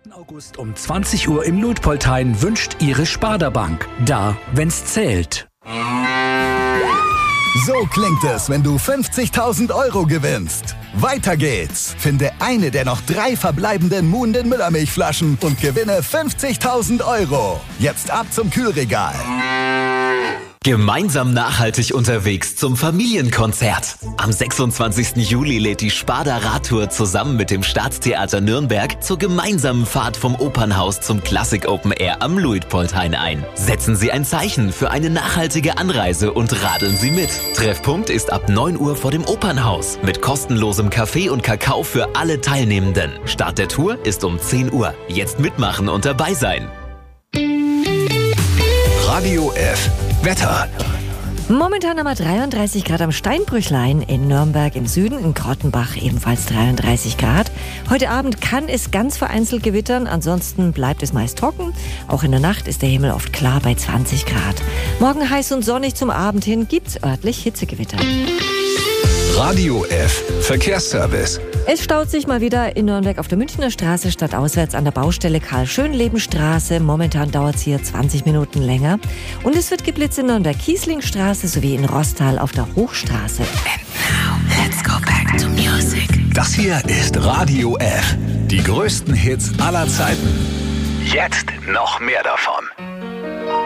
August um 20 Uhr im Luitpoldhain wünscht Ihre Sparda Bank. Da, wenn's zählt. So klingt es, wenn du 50.000 Euro gewinnst. Weiter geht's. Finde eine der noch 3 verbleibenden Muhnden Müllermilchflaschen und gewinne 50.000 Euro. Jetzt ab zum Kühlregal. Gemeinsam nachhaltig unterwegs zum Familienkonzert. Am 26. Juli lädt die Sparda Radtour zusammen mit dem Staatstheater Nürnberg zur gemeinsamen Fahrt vom Opernhaus zum Classic Open Air am Luitpoldhain ein. Setzen Sie ein Zeichen für eine nachhaltige Anreise und radeln Sie mit. Treffpunkt ist ab 9 Uhr vor dem Opernhaus mit kostenlosem Kaffee und Kakao für alle Teilnehmenden. Start der Tour ist um 10 Uhr. Jetzt mitmachen und dabei sein. Radio F. Wetter. Momentan haben wir 33 Grad am Steinbrüchlein, in Nürnberg im Süden, in Grottenbach ebenfalls 33 Grad. Heute Abend kann es ganz vereinzelt gewittern, ansonsten bleibt es meist trocken. Auch in der Nacht ist der Himmel oft klar bei 20 Grad. Morgen heiß und sonnig, zum Abend hin gibt's örtlich Hitzegewitter. Radio F. Verkehrsservice. Es staut sich mal wieder in Nürnberg auf der Münchner Straße stadtauswärts an der Baustelle Karl-Schönleben-Straße. Momentan dauert es hier 20 Minuten länger. Und es wird geblitzt in Nürnberg-Kiesling-Straße sowie in Rostal auf der Hochstraße. And now, let's go back to music. Das hier ist Radio F. Die größten Hits aller Zeiten. Jetzt noch mehr davon.